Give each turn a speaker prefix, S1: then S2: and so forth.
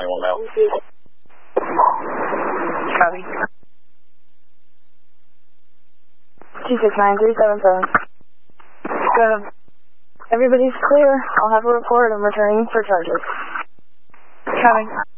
S1: 911 now.
S2: Copy. 269377. Good. Everybody's clear. I'll have a report. I'm returning for charges. Copy.